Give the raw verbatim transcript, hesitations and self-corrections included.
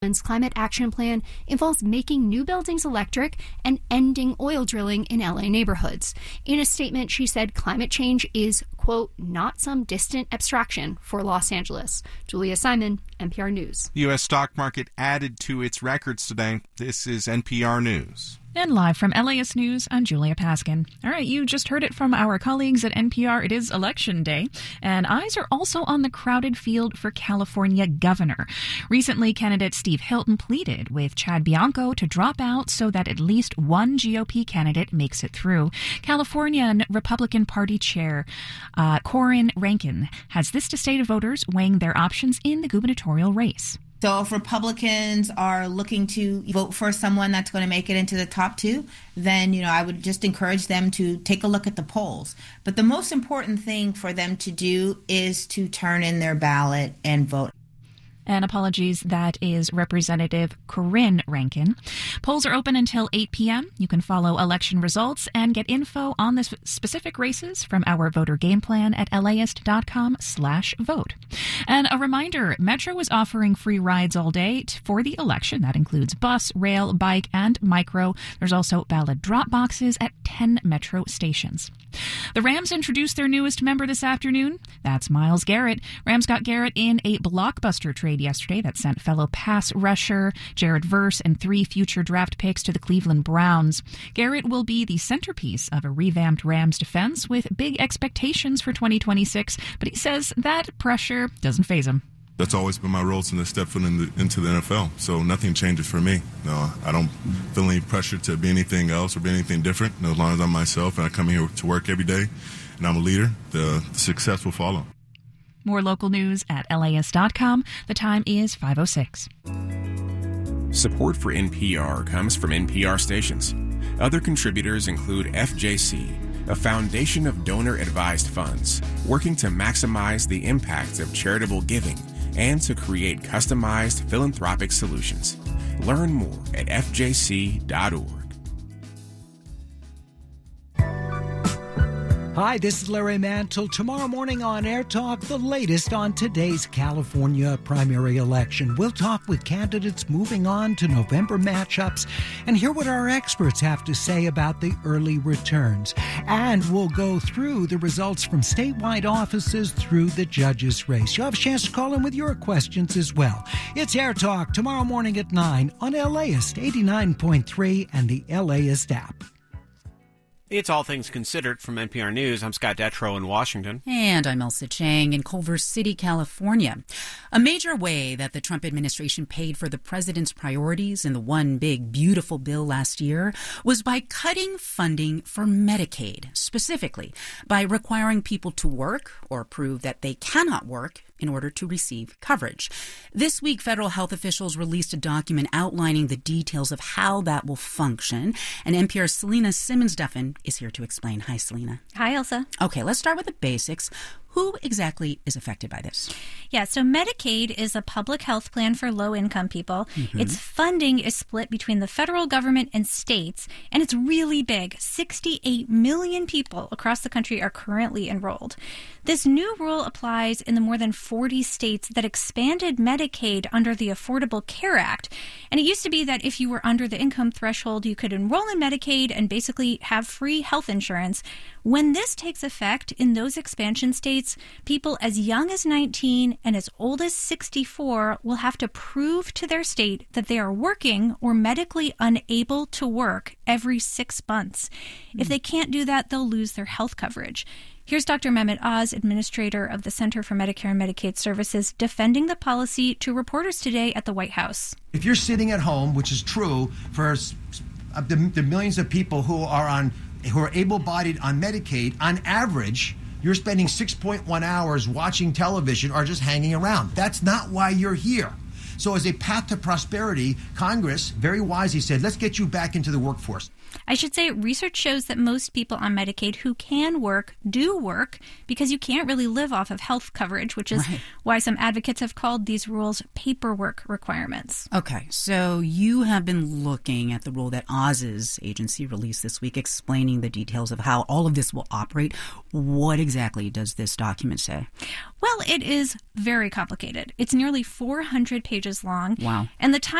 Climate action plan involves making new buildings electric and ending oil drilling in L A neighborhoods. In a statement, she said climate change is, quote, not some distant abstraction for Los Angeles. Julia Simon, N P R News. The U S stock market added to its records today. This is N P R News. And live from L A S News, I'm Julia Paskin. All right, you just heard it from our colleagues at N P R. It is Election Day, and eyes are also on the crowded field for California governor. Recently, candidate Steve Hilton pleaded with Chad Bianco to drop out so that at least one G O P candidate makes it through. California Republican Party Chair uh, Corinne Rankin has this to say to voters weighing their options in the gubernatorial race. So if Republicans are looking to vote for someone that's going to make it into the top two, then, you know, I would just encourage them to take a look at the polls. But the most important thing for them to do is to turn in their ballot and vote. And apologies, that is Representative Corinne Rankin. Polls are open until eight p.m. You can follow election results and get info on the specific races from our voter game plan at laist.com slash vote. And a reminder, Metro is offering free rides all day for the election. That includes bus, rail, bike, and micro. There's also ballot drop boxes at ten Metro stations. The Rams introduced their newest member this afternoon. That's Myles Garrett. Rams got Garrett in a blockbuster trade yesterday that sent fellow pass rusher Jared Verse and three future draft picks to the Cleveland Browns. Garrett will be the centerpiece of a revamped Rams defense with big expectations for twenty twenty-six, but he says that pressure doesn't faze him. That's always been my role since I stepped foot in the, into the N F L, so nothing changes for me. No, I don't feel any pressure to be anything else or be anything different. You know, as long as I'm myself and I come here to work every day and I'm a leader, the, the success will follow. More local news at laist dot com. The time is five oh six. Support for N P R comes from N P R stations. Other contributors include F J C, a foundation of donor-advised funds working to maximize the impact of charitable giving and to create customized philanthropic solutions. Learn more at f j c dot org. Hi, this is Larry Mantle. Tomorrow morning on Air Talk, the latest on today's California primary election. We'll talk with candidates moving on to November matchups and hear what our experts have to say about the early returns. And we'll go through the results from statewide offices through the judges' race. You'll have a chance to call in with your questions as well. It's Air Talk tomorrow morning at nine on LAist eighty-nine point three and the LAist app. It's All Things Considered from N P R News. I'm Scott Detrow in Washington. And I'm Elsa Chang in Culver City, California. A major way that the Trump administration paid for the president's priorities in the One Big Beautiful Bill last year was by cutting funding for Medicaid, specifically by requiring people to work or prove that they cannot work in order to receive coverage. This week, federal health officials released a document outlining the details of how that will function. And N P R's Selena Simmons-Duffin is here to explain. Hi, Selena. Hi, Elsa. Okay, let's start with the basics. Who exactly is affected by this? Yeah, so Medicaid is a public health plan for low-income people. Mm-hmm. Its funding is split between the federal government and states, and it's really big. sixty-eight million people across the country are currently enrolled. This new rule applies in the more than forty states that expanded Medicaid under the Affordable Care Act. And it used to be that if you were under the income threshold, you could enroll in Medicaid and basically have free health insurance. When this takes effect in those expansion states, people as young as nineteen and as old as sixty-four will have to prove to their state that they are working or medically unable to work every six months. Mm. If they can't do that, they'll lose their health coverage. Here's Doctor Mehmet Oz, administrator of the Center for Medicare and Medicaid Services, defending the policy to reporters today at the White House. If you're sitting at home, which is true for the, the millions of people who are on who are able-bodied on Medicaid, on average, you're spending six point one hours watching television or just hanging around. That's not why you're here. So as a path to prosperity, Congress very wisely said, let's get you back into the workforce. I should say research shows that most people on Medicaid who can work do work because you can't really live off of health coverage, which is right. why some advocates have called these rules paperwork requirements. Okay, so you have been looking at the rule that Oz's agency released this week explaining the details of how all of this will operate. What exactly does this document say? Well, it is very complicated. It's nearly four hundred pages inches long. Wow. And the time